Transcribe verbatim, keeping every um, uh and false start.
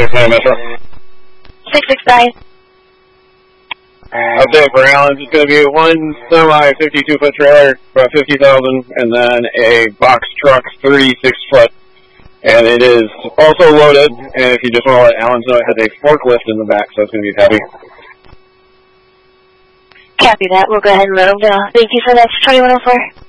six nine Metro. six six nine. Update for Alan, it's going to be one semi fifty-two foot trailer, about fifty thousand, and then a box truck thirty-six foot. And it is also loaded, and if you just want to let Alan know, it has a forklift in the back, so it's going to be heavy. Copy that. We'll go ahead and let him know. Thank you so much, twenty-one oh four.